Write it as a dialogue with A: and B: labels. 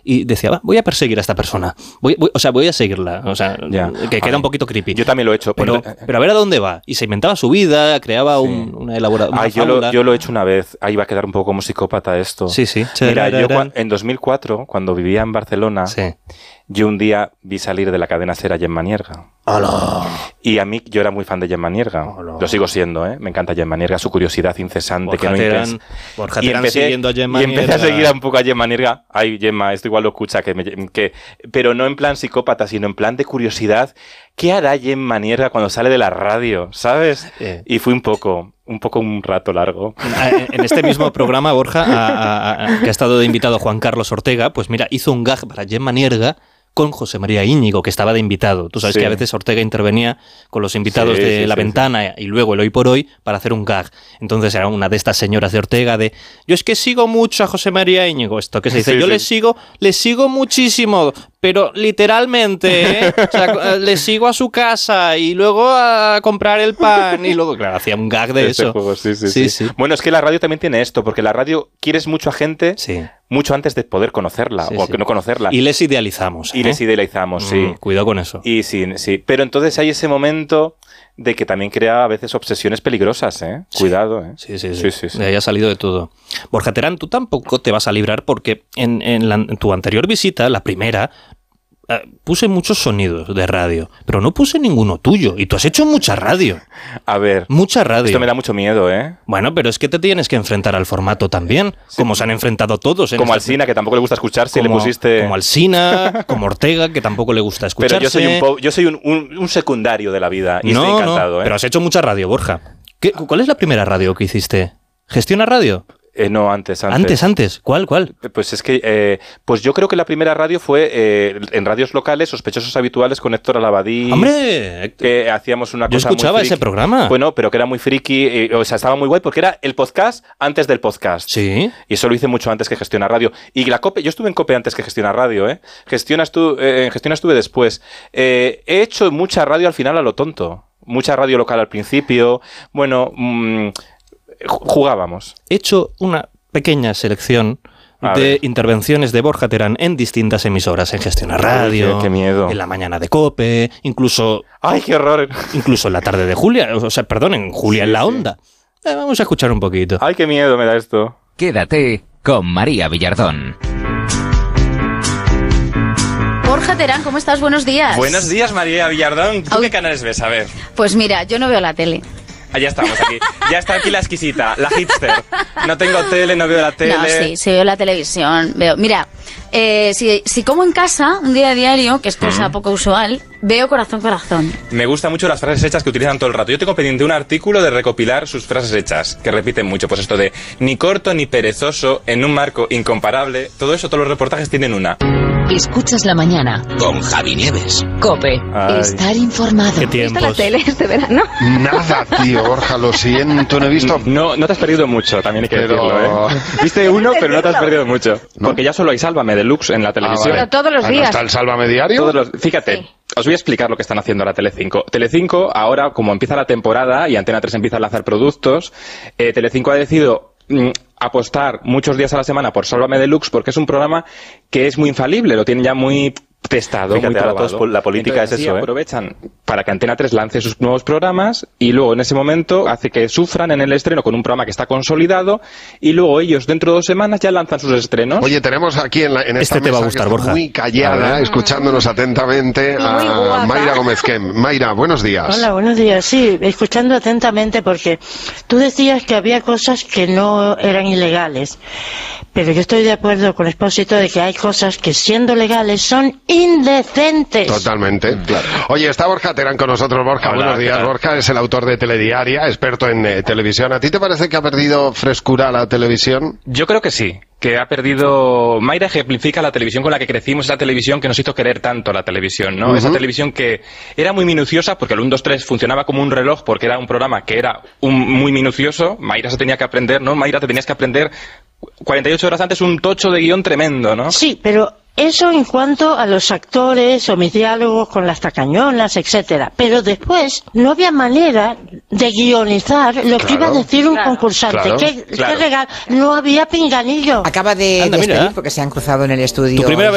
A: y decía, va, voy a perseguir a esta persona, voy a seguirla, o sea, que queda un poquito creepy.
B: Yo también lo he hecho.
A: Pero a ver a dónde va. Y se inventaba su vida, creaba una elaboración.
B: Yo lo he hecho una vez. Ahí va a quedar un poco como psicópata esto.
A: Sí.
B: Mira, yo en 2004, cuando vivía en Barcelona, yo un día vi salir de la cadena SER a Gemma Nierga.
A: ¡Hola!
B: Y a mí, yo era muy fan de Gemma Nierga.
A: ¡Hola!
B: Lo sigo siendo, ¿eh? Me encanta Gemma Nierga, su curiosidad incesante.
A: Borja Terán siguiendo a Gemma Nierga.
B: Y empecé a seguir un poco a Gemma Nierga. Ay, Gemma, esto igual lo escucha, pero no en plan psicópata, sino en plan de curiosidad. ¿Qué hará Gemma Nierga cuando sale de la radio? ¿Sabes? Y fui un rato largo.
A: En este mismo programa, Borja, que ha estado de invitado Juan Carlos Ortega, pues mira, hizo un gag para Gemma Nierga con José María Íñigo, que estaba de invitado. Tú sabes que a veces Ortega intervenía con los invitados de La Ventana y luego el Hoy por Hoy para hacer un gag. Entonces era una de estas señoras de Ortega de yo es que sigo mucho a José María Íñigo. Esto que se dice, yo le sigo muchísimo, pero literalmente, o sea, le sigo a su casa y luego a comprar el pan y luego, claro, hacía un gag de eso.
B: Juego, sí. Bueno, es que la radio también tiene esto, porque la radio quieres mucho a gente mucho antes de poder conocerla o que no conocerla.
A: Y les idealizamos.
B: Sí.
A: Cuidado con eso.
B: Y sí. Pero entonces hay ese momento de que también crea a veces obsesiones peligrosas, ¿eh? Cuidado, ¿eh?
A: Sí. De ahí ha salido de todo. Borja Terán, tú tampoco te vas a librar porque en tu anterior visita, la primera, puse muchos sonidos de radio, pero no puse ninguno tuyo. Y tú has hecho mucha radio.
B: A ver.
A: Mucha radio.
B: Esto me da mucho miedo, ¿eh?
A: Bueno, pero es que te tienes que enfrentar al formato también, como se han enfrentado todos.
B: Como Alsina, que tampoco le gusta escucharse, le pusiste...
A: Como Alsina, como Ortega, que tampoco le gusta escucharse.
B: Pero yo soy un secundario de la vida y estoy encantado, ¿eh?
A: Pero has hecho mucha radio, Borja. ¿Cuál es la primera radio que hiciste? ¿Gestiona Radio?
B: No, antes.
A: ¿Antes? ¿Cuál?
B: Pues es que, pues yo creo que la primera radio fue en radios locales, Sospechosos Habituales con Héctor Alabadí.
A: ¡Hombre!
B: Que hacíamos una cosa.
A: Yo escuchaba ese programa.
B: Bueno, pero que era muy friki, o sea, estaba muy guay porque era el podcast antes del podcast.
A: Sí.
B: Y eso lo hice mucho antes que Gestiona Radio. Y la COPE, yo estuve en COPE antes que Gestiona Radio, ¿eh? En Gestiona estuve después. He hecho mucha radio al final a lo tonto. Mucha radio local al principio. Bueno, jugábamos.
A: He hecho una pequeña selección de intervenciones de Borja Terán en distintas emisoras, en Gestiona Radio,
B: qué miedo.
A: En la mañana de COPE, incluso...
B: ¡Ay, qué horror! Incluso
A: en la tarde de Julia, en Julia en la Onda. Vamos a escuchar un poquito.
B: ¡Ay, qué miedo me da esto!
C: Quédate con María Villardón.
D: Borja Terán, ¿cómo estás? Buenos días.
B: Buenos días, María Villardón. ¿Tú qué canales ves? A ver.
D: Pues mira, yo no veo la tele.
B: Ya estamos aquí. Ya está aquí la exquisita, la hipster. No tengo tele, no veo la tele.
D: No, sí veo la televisión. Mira, si como en casa, un día a diario, que es cosa poco usual, veo Corazón.
B: Me gustan mucho las frases hechas que utilizan todo el rato. Yo tengo pendiente un artículo de recopilar sus frases hechas, que repiten mucho. Pues esto de ni corto ni perezoso, en un marco incomparable. Todo eso, todos los reportajes tienen una.
E: Escuchas la mañana
C: con Javi Nieves.
E: COPE.
B: Ay.
E: Estar informado.
A: ¿Qué tiempos?
D: ¿Viste la tele este verano?
F: Nada, tío, Borja, lo siento, no he visto.
B: No te has perdido mucho, también hay que decirlo, ¿eh? Viste uno, pero no te has perdido mucho.
F: ¿No?
B: Porque ya solo hay Sálvame Deluxe en la televisión.
D: Pero todos los
F: ¿No
D: días.
F: está el Sálvame Diario?
B: Fíjate.
D: Sí.
B: Os voy a explicar lo que están haciendo ahora Telecinco. Telecinco, ahora, como empieza la temporada y Antena 3 empieza a lanzar productos, Telecinco ha decidido apostar muchos días a la semana por Sálvame Deluxe porque es un programa que es muy infalible, lo tienen ya muy testado,
F: Fíjate,
B: muy probado.
F: ahora la política
B: entonces,
F: es eso,
B: aprovechan para que Antena 3 lance sus nuevos programas y luego en ese momento hace que sufran en el estreno con un programa que está consolidado y luego ellos dentro de 2 semanas ya lanzan sus estrenos.
F: Oye, tenemos aquí en esta
A: te va
F: mesa
A: a gustar,
F: que está
A: Borja.
F: muy callada, escuchándonos atentamente a Mayra Gómez Kem. Mayra, buenos días.
G: Hola, buenos días. Sí, escuchando atentamente porque tú decías que había cosas que no eran ilegales, pero yo estoy de acuerdo con Expósito de que hay cosas que siendo legales son indecentes.
F: Totalmente. Claro. Oye, está Borja Terán con nosotros. Borja,
B: Hola,
F: buenos días. Borja es el autor de Telediaria, experto en televisión. ¿A ti te parece que ha perdido frescura la televisión?
B: Yo creo que sí, que ha perdido... Mayra ejemplifica la televisión con la que crecimos, esa televisión que nos hizo querer tanto la televisión, ¿no? Esa televisión que era muy minuciosa, porque el 1, 2, 3 funcionaba como un reloj, porque era un programa que era muy minucioso. Mayra se tenía que aprender, ¿no? Mayra, te tenías que aprender 48 horas antes un tocho de guión tremendo, ¿no?
G: Sí, pero eso en cuanto a los actores o mis diálogos con las tacañonas, etcétera. Pero después no había manera de guionizar lo que iba a decir un concursante.
F: Claro.
G: ¿Qué legal? No había pinganillo.
H: Acaba de
A: Anda,
H: despedir
A: mira.
H: porque se han cruzado en el estudio.
A: Tu primera